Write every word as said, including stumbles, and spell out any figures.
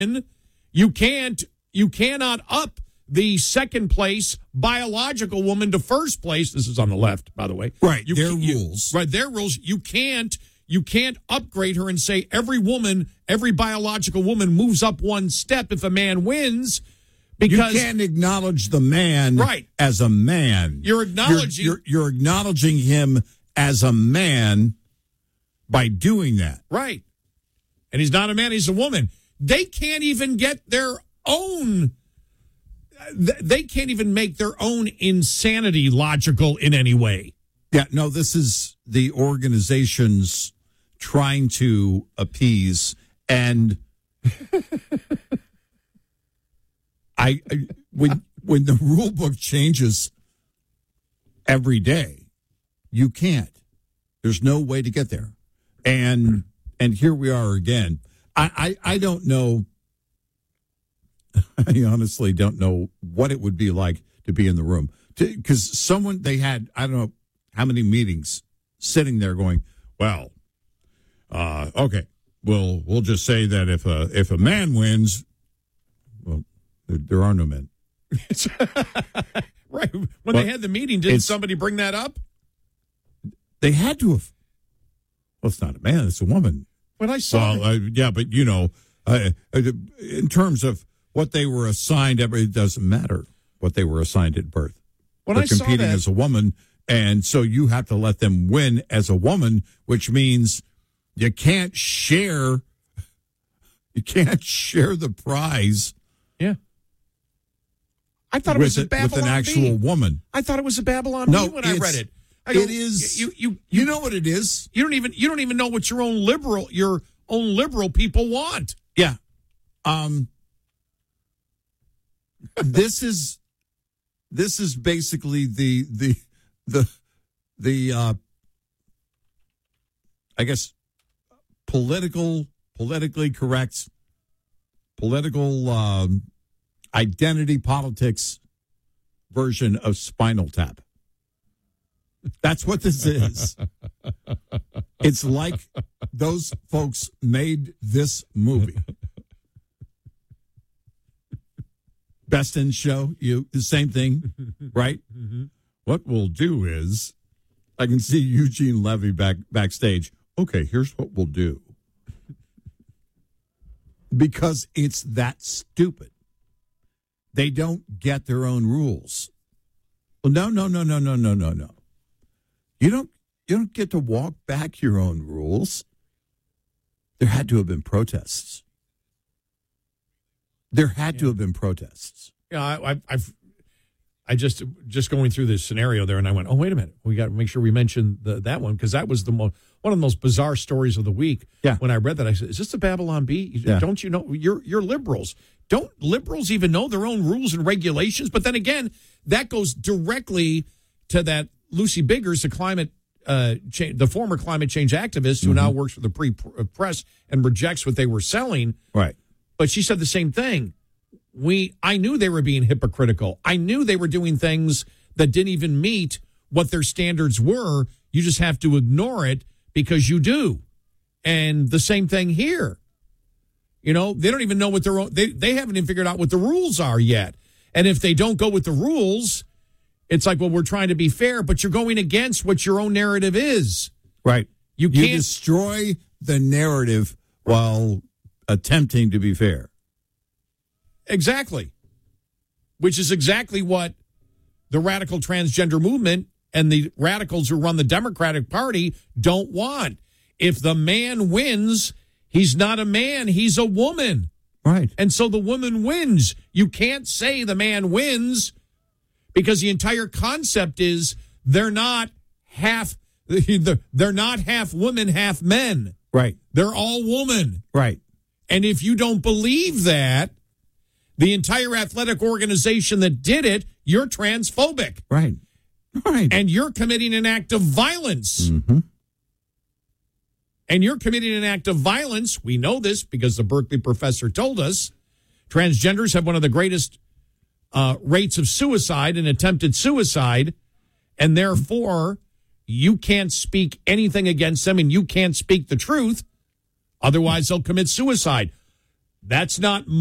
You can't, you cannot up the second place biological woman to first place. This is on the left, by the way. Right, you, their you, rules. Right, their rules. You can't, you can't upgrade her and say every woman, every biological woman moves up one step if a man wins. Because you can't acknowledge the man right. as a man. You're acknowledging. You're, you're, you're acknowledging him as a man by doing that. Right. And he's not a man, he's a woman. They can't even get their own, they can't even make their own insanity logical in any way. Yeah, no, this is the organizations trying to appease. And I, I when when the rule book changes every day, you can't. There's no way to get there. And and here we are again. I, I, I don't know. I honestly don't know what it would be like to be in the room. Because someone, they had, I don't know how many meetings sitting there going, well, uh, okay, we'll, we'll just say that if a, if a man wins, well, there, there are no men. Right. When well, they had the meeting, didn't somebody bring that up? They had to have. Well, it's not a man, it's a woman. When I saw well, uh, yeah, but you know, uh, in terms of what they were assigned, it doesn't matter what they were assigned at birth. When They're I saw competing that, as a woman, and so you have to let them win as a woman, which means you can't share. You can't share the prize. Yeah, I thought it with was a it, Babylon with an actual B. woman. I thought it was a Babylon no, B when I read it. I it is. You, you, you, you know what it is. You don't even. You don't even know what your own liberal, your own liberal people want. Yeah. Um. This is. This is basically the the the the. Uh, I guess political, politically correct, political um, identity politics version of Spinal Tap. That's what this is. It's like those folks made this movie. Best in Show, you the same thing, right? Mm-hmm. What we'll do is, I can see Eugene Levy back backstage. Okay, here's what we'll do. Because it's that stupid. They don't get their own rules. Well, no, no, no, no, no, no, no, no. You don't you don't get to walk back your own rules. There had to have been protests. There had yeah. to have been protests. Yeah, I, I, I've I just just going through this scenario there, and I went, oh wait a minute, we got to make sure we mention the, that one because that was the most one of the most bizarre stories of the week. Yeah. When I read that, I said, is this the Babylon Bee? Yeah. Don't you know you're you're liberals? Don't liberals even know their own rules and regulations? But then again, that goes directly to that Lucy Biggers, the climate. Uh, cha- the former climate change activist who mm-hmm. now works for the pre press and rejects what they were selling. Right. But she said the same thing. We, I knew they were being hypocritical. I knew they were doing things that didn't even meet what their standards were. You just have to ignore it because you do. And the same thing here. You know, they don't even know what their own, they, they haven't even figured out what the rules are yet. And if they don't go with the rules, it's like, well, we're trying to be fair, but you're going against what your own narrative is. Right. You can't you destroy the narrative while attempting to be fair. Exactly. Which is exactly what the radical transgender movement and the radicals who run the Democratic Party don't want. If the man wins, he's not a man, he's a woman. Right. And so the woman wins. You can't say the man wins because the entire concept is they're not half they're not half women, half men. Right. They're all woman. Right. And if you don't believe that, the entire athletic organization that did it, you're transphobic. Right. Right. And you're committing an act of violence. Mm-hmm. And you're committing an act of violence. We know this because the Berkeley professor told us. Transgenders have one of the greatest uh, rates of suicide and attempted suicide. And therefore, you can't speak anything against them and you can't speak the truth. Otherwise, they'll commit suicide. That's not